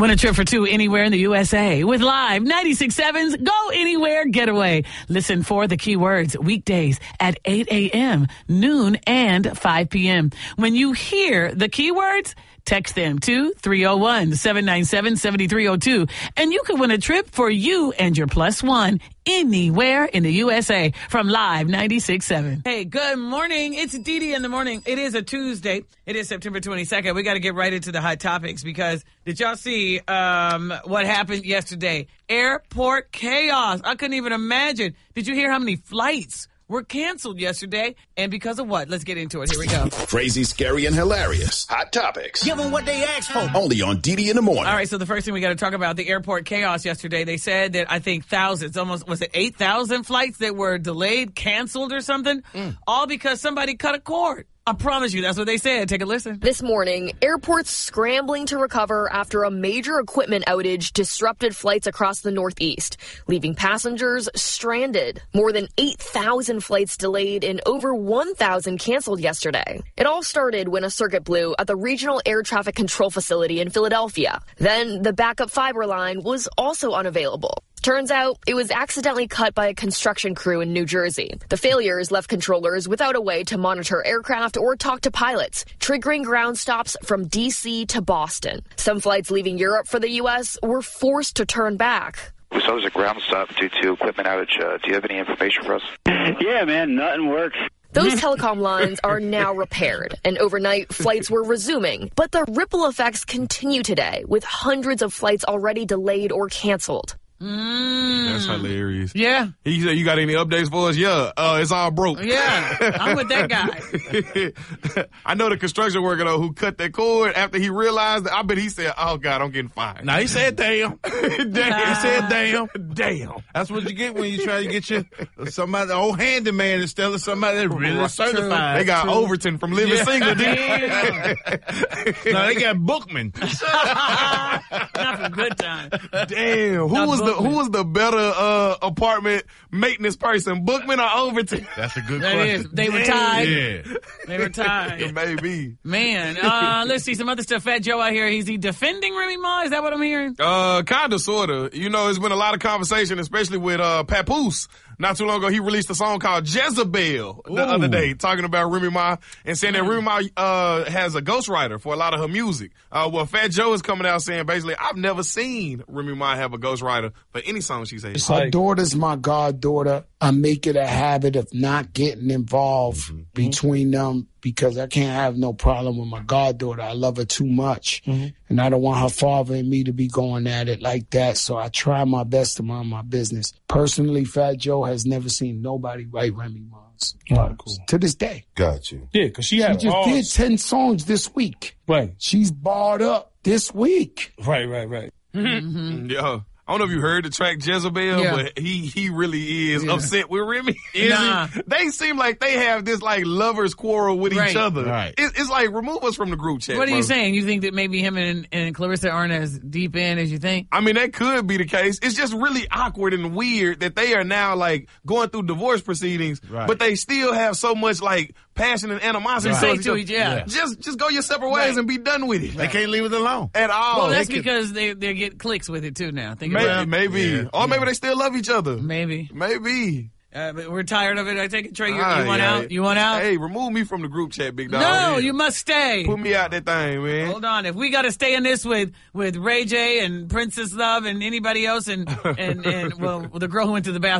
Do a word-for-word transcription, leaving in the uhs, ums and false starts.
Win a trip for two anywhere in the U S A with Live ninety-six point seven's Go Anywhere Getaway. Listen for the keywords weekdays at eight a.m., noon, and five p.m. When you hear the keywords, text them to three oh one, seven nine seven, seven three oh two, and you can win a trip for you and your plus one anywhere in the U S A from Live ninety-six point seven. Hey, good morning. It's Dee Dee in the morning. It is a Tuesday. It is September twenty-second. We got to get right into the hot topics because did y'all see um, what happened yesterday? Airport chaos. I couldn't even imagine. Did you hear how many flights were canceled yesterday? And because of what? Let's get into it. Here we go. Crazy, scary, and hilarious. Hot topics. Give them what they asked for. Only on Dee Dee in the morning. All right, so the first thing we got to talk about, the airport chaos yesterday. They said that I think thousands, almost, was it eight thousand flights that were delayed, canceled or something? Mm. All because somebody cut a cord. I promise you, that's what they said. Take a listen. This morning, airports scrambling to recover after a major equipment outage disrupted flights across the Northeast, leaving passengers stranded. More than eight thousand flights delayed and over one thousand canceled yesterday. It all started when a circuit blew at the Regional Air Traffic Control Facility in Philadelphia. Then the backup fiber line was also unavailable. Turns out it was accidentally cut by a construction crew in New Jersey. The failures left controllers without a way to monitor aircraft or talk to pilots, triggering ground stops from D C to Boston. Some flights leaving Europe for the U S were forced to turn back. We saw there was a ground stop due to equipment outage. Uh, do you have any information for us? Yeah, man, nothing works. Those telecom lines are now repaired, and overnight flights were resuming. But the ripple effects continue today, with hundreds of flights already delayed or canceled. Mm. That's hilarious. Yeah. He said, you got any updates for us? Yeah, uh, it's all broke. Yeah, I'm with that guy. I know the construction worker, though, who cut that cord after he realized that. I bet he said, oh, God, I'm getting fired. Now, he said, damn. damn. He said, damn. Damn. That's what you get when you try to get your somebody, the old handyman instead of somebody that's really right. certified. They got True. Overton from Living Yeah. Single, dude. No, they got Bookman. Not from Good Time. Damn. Who Not was Bookman. the who was the better uh, apartment maintenance person, Bookman or Overton? That's a good That question. is. They were tied. Yeah. They were tied. Maybe. Man, uh, let's see some other stuff. Fat Joe out here. Is he defending Remy Ma? Is that what I'm hearing? Uh, kind of, sort of. You know, there's been a lot of conversation, especially with uh, Papoose. Not too long ago, he released a song called Jezebel the Ooh. other day, talking about Remy Ma and saying that Remy Ma uh, has a ghostwriter for a lot of her music. Uh, well, Fat Joe is coming out saying basically, I've never seen Remy Ma have a ghostwriter for any song she says. My daughter's my goddaughter. I make it a habit of not getting involved mm-hmm. between them because I can't have no problem with my goddaughter. I love her too much. Mm-hmm. And I don't want her father and me to be going at it like that. So I try my best to mind my business. Personally, Fat Joe has never seen nobody write Remy Ma's oh, cool. to this day. Got you. Yeah, because she, she had just all... did ten songs this week. Right. She's barred up this week. Right, right, right. Mm-hmm. Yeah. I don't know if you heard the track Jezebel, Yeah. but he he really is Yeah. upset with Remy. Is Nah. he? They seem like they have this like lovers quarrel with Right. each other. Right. It, it's like remove us from the group chat. What are bro. you saying? You think that maybe him and, and Clarissa aren't as deep in as you think? I mean, that could be the case. It's just really awkward and weird that they are now like going through divorce proceedings, Right. but they still have so much like passion and animosity. Right. towards Say to each each- yeah. other. Just just go your separate ways Right. and be done with it. They can't leave it alone. At all. Well, that's They could- because they they get clicks with it too now. Think maybe about it. maybe Yeah. or maybe they still love each other. Maybe. Maybe. Uh, but we're tired of it. I take it, Trey. You, you Ah, want yeah. out? You want out? Hey, remove me from the group chat, big dog. no, Yeah. you must stay. Put me out that thing, man. Hold on. If we got to stay in this with, with Ray J and Princess Love and anybody else and, and, and well, the girl who went to the bathroom.